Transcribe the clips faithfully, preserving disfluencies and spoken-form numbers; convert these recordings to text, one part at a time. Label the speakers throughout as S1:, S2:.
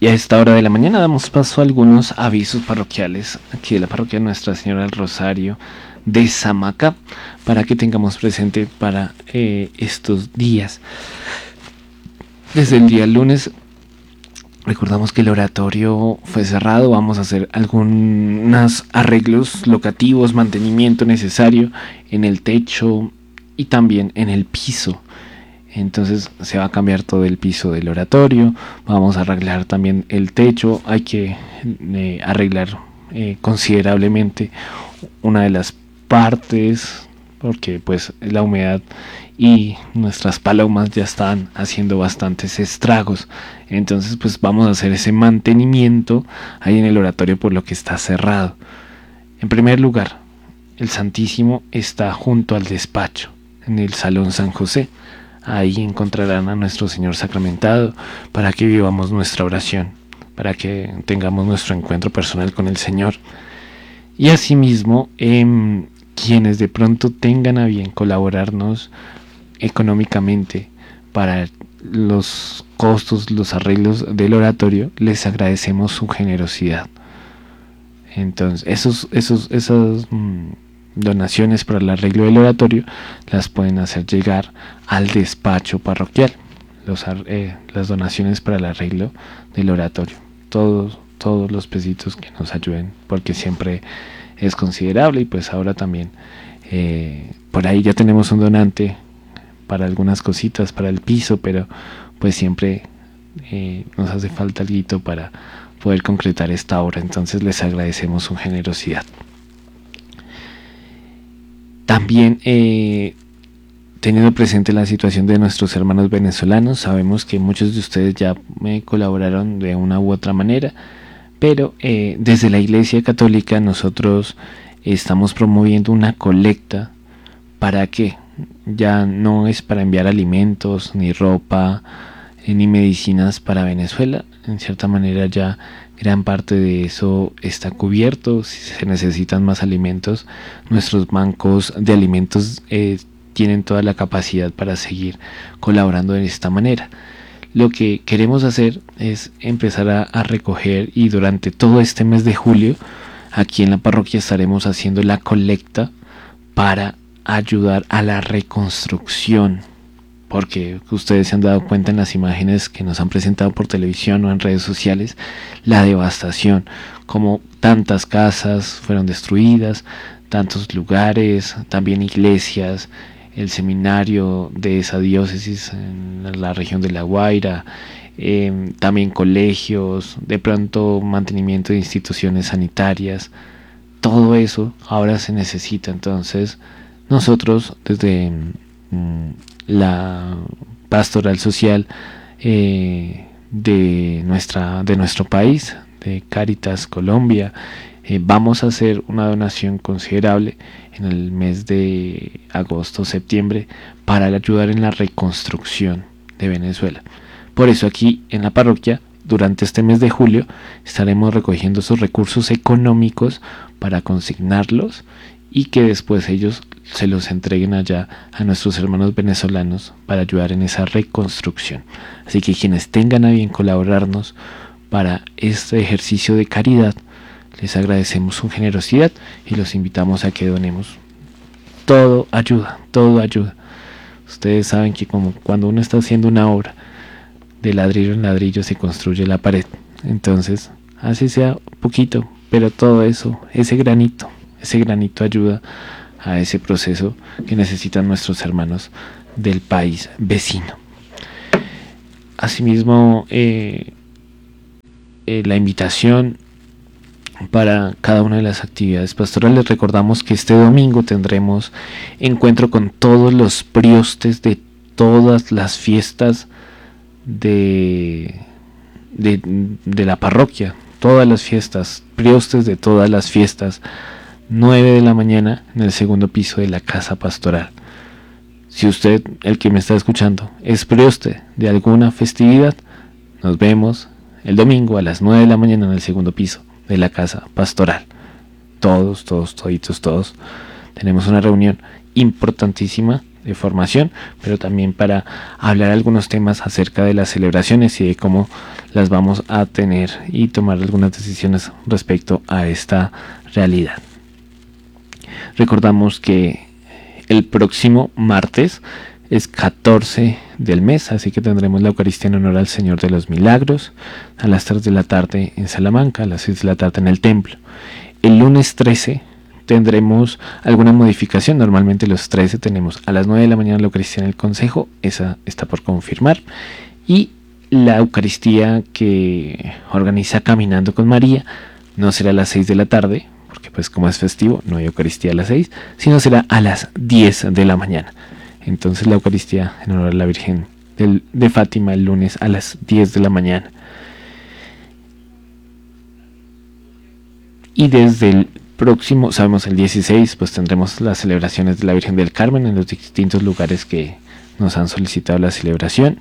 S1: Y a esta hora de la mañana damos paso a algunos avisos parroquiales aquí de la parroquia Nuestra Señora del Rosario de Zamacá, para que tengamos presente para eh, estos días. Desde el día lunes recordamos que el oratorio fue cerrado. Vamos a hacer algunos arreglos locativos, mantenimiento necesario en el techo y también en el piso. Entonces se va a cambiar todo el piso del oratorio, vamos a arreglar también el techo, hay que eh, arreglar eh, considerablemente una de las partes, porque pues la humedad y nuestras palomas ya están haciendo bastantes estragos. Entonces pues vamos a hacer ese mantenimiento ahí en el oratorio, por lo que está cerrado. En primer lugar, el Santísimo está junto al despacho, en el Salón San José. Ahí encontrarán a nuestro Señor sacramentado para que vivamos nuestra oración, para que tengamos nuestro encuentro personal con el Señor. Y asimismo, eh, quienes de pronto tengan a bien colaborarnos económicamente para los costos, los arreglos del oratorio, les agradecemos su generosidad. Entonces, esos, esos, esos mmm, donaciones para el arreglo del oratorio las pueden hacer llegar al despacho parroquial. Los, eh, las donaciones para el arreglo del oratorio, todos, todos los pesitos que nos ayuden, porque siempre es considerable. Y pues ahora también eh, por ahí ya tenemos un donante para algunas cositas, para el piso, pero pues siempre eh, nos hace falta algo para poder concretar esta obra. Entonces les agradecemos su generosidad. También eh, teniendo presente la situación de nuestros hermanos venezolanos, sabemos que muchos de ustedes ya me colaboraron de una u otra manera, pero eh, desde la Iglesia Católica nosotros estamos promoviendo una colecta. ¿Para qué? Ya no es para enviar alimentos, ni ropa, eh, ni medicinas para Venezuela. En cierta manera ya gran parte de eso está cubierto. Si se necesitan más alimentos, nuestros bancos de alimentos eh, tienen toda la capacidad para seguir colaborando de esta manera. Lo que queremos hacer es empezar a, a recoger, y durante todo este mes de julio aquí en la parroquia estaremos haciendo la colecta para ayudar a la reconstrucción, porque ustedes se han dado cuenta en las imágenes que nos han presentado por televisión o en redes sociales, la devastación, como tantas casas fueron destruidas, tantos lugares, también iglesias, el seminario de esa diócesis en la región de La Guaira, eh, también colegios, de pronto mantenimiento de instituciones sanitarias. Todo eso ahora se necesita. Entonces nosotros desde mmm, la pastoral social eh, de nuestra de nuestro país, de Cáritas Colombia, eh, vamos a hacer una donación considerable en el mes de agosto, septiembre, para ayudar en la reconstrucción de Venezuela. Por eso aquí en la parroquia, durante este mes de julio, estaremos recogiendo esos recursos económicos para consignarlos y que después ellos se los entreguen allá a nuestros hermanos venezolanos para ayudar en esa reconstrucción. Así que quienes tengan a bien colaborarnos para este ejercicio de caridad, les agradecemos su generosidad y los invitamos a que donemos. Todo ayuda, todo ayuda. Ustedes saben que como cuando uno está haciendo una obra, de ladrillo en ladrillo se construye la pared. Entonces, así sea poquito, pero todo eso, ese granito, ese granito ayuda a ese proceso que necesitan nuestros hermanos del país vecino. Asimismo, eh, eh, la invitación para cada una de las actividades pastorales. Recordamos que este domingo tendremos encuentro con todos los priostes de todas las fiestas de, de, de la parroquia, todas las fiestas, priostes de todas las fiestas, nueve de la mañana en el segundo piso de la casa pastoral. Si usted, el que me está escuchando, es prioste de alguna festividad, nos vemos el domingo a las nueve de la mañana en el segundo piso de la casa pastoral. Todos, todos, toditos, todos. Tenemos una reunión importantísima de formación, pero también para hablar algunos temas acerca de las celebraciones y de cómo las vamos a tener y tomar algunas decisiones respecto a esta realidad. Recordamos que el próximo martes es catorce del mes, así que tendremos la Eucaristía en honor al Señor de los Milagros a las tres de la tarde en Salamanca, a las seis de la tarde en el templo. El lunes trece tendremos alguna modificación. Normalmente los trece tenemos a las nueve de la mañana la Eucaristía en el Consejo, esa está por confirmar, y la Eucaristía que organiza Caminando con María no será a las seis de la tarde, porque pues como es festivo no hay Eucaristía a las seis, sino será a las diez de la mañana. Entonces la Eucaristía en honor a la Virgen del, de Fátima el lunes a las diez de la mañana. Y desde el próximo, sabemos el dieciséis, pues tendremos las celebraciones de la Virgen del Carmen en los distintos lugares que nos han solicitado la celebración.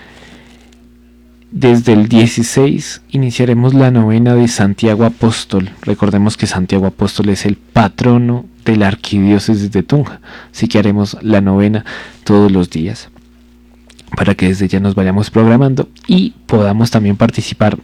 S1: Desde el dieciséis iniciaremos la novena de Santiago Apóstol. Recordemos que Santiago Apóstol es el patrono de la arquidiócesis de Tunja, así que haremos la novena todos los días para que desde ya nos vayamos programando y podamos también participar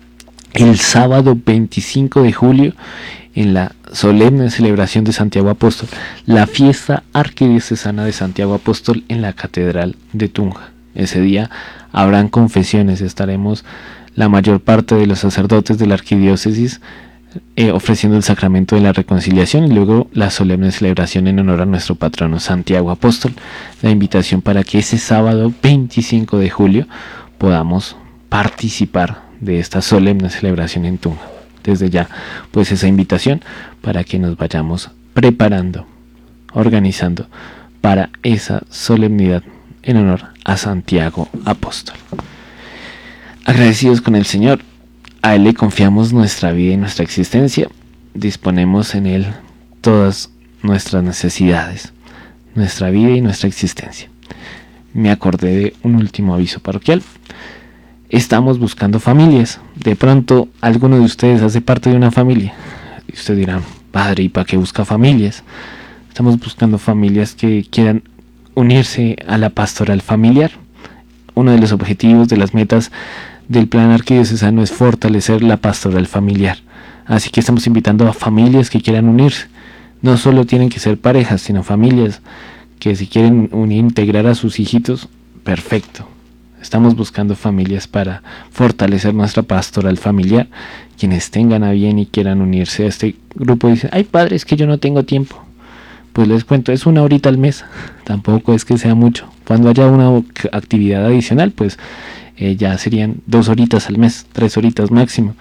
S1: el sábado veinticinco de julio en la solemne celebración de Santiago Apóstol, la fiesta arquidiocesana de Santiago Apóstol en la Catedral de Tunja. Ese día habrán confesiones, estaremos la mayor parte de los sacerdotes de la arquidiócesis eh, ofreciendo el sacramento de la reconciliación y luego la solemne celebración en honor a nuestro patrono Santiago Apóstol. La invitación para que ese sábado veinticinco de julio podamos participar de esta solemne celebración en Tunja. Desde ya, pues esa invitación para que nos vayamos preparando, organizando para esa solemnidad en honor a Santiago Apóstol. Agradecidos con el Señor, a Él le confiamos nuestra vida y nuestra existencia, disponemos en Él todas nuestras necesidades, nuestra vida y nuestra existencia. Me acordé de un último aviso parroquial. Estamos buscando familias. De pronto alguno de ustedes hace parte de una familia. Y usted dirá, padre, ¿y para qué busca familias? Estamos buscando familias que quieran unirse a la pastoral familiar. Uno de los objetivos, de las metas del plan arquidiocesano es fortalecer la pastoral familiar. Así que estamos invitando a familias que quieran unirse. No solo tienen que ser parejas, sino familias que si quieren unir, integrar a sus hijitos, perfecto. Estamos buscando familias para fortalecer nuestra pastoral familiar. Quienes tengan a bien y quieran unirse a este grupo dicen, ay padre, es que yo no tengo tiempo. Pues les cuento, es una horita al mes, tampoco es que sea mucho. Cuando haya una actividad adicional, pues eh, ya serían dos horitas al mes, tres horitas máximo.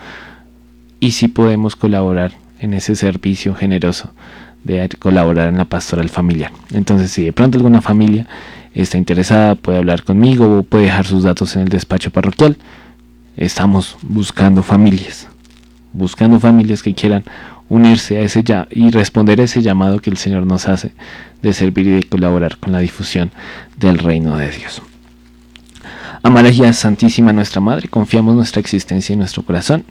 S1: Y sí podemos colaborar en ese servicio generoso de colaborar en la pastoral familiar. Entonces, si de pronto alguna familia está interesada, puede hablar conmigo o puede dejar sus datos en el despacho parroquial. Estamos buscando familias, buscando familias que quieran unirse a ese ya y responder a ese llamado que el Señor nos hace de servir y de colaborar con la difusión del reino de Dios. A María Santísima, nuestra Madre, confiamos nuestra existencia y nuestro corazón.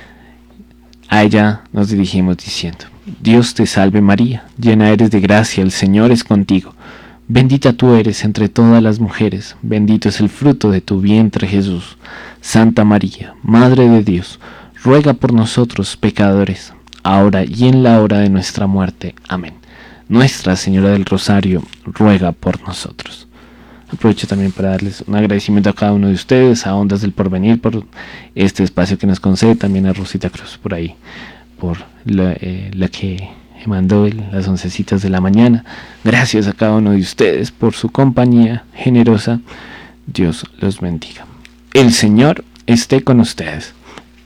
S1: A ella nos dirigimos diciendo, Dios te salve María, llena eres de gracia, el Señor es contigo. Bendita tú eres entre todas las mujeres, bendito es el fruto de tu vientre Jesús. Santa María, Madre de Dios, ruega por nosotros pecadores, ahora y en la hora de nuestra muerte. Amén. Nuestra Señora del Rosario, ruega por nosotros. Aprovecho también para darles un agradecimiento a cada uno de ustedes, a Ondas del Porvenir por este espacio que nos concede, también a Rosita Cruz por ahí, por la, eh, la que mandó las oncecitas de la mañana. Gracias a cada uno de ustedes por su compañía generosa. Dios los bendiga. El Señor esté con ustedes.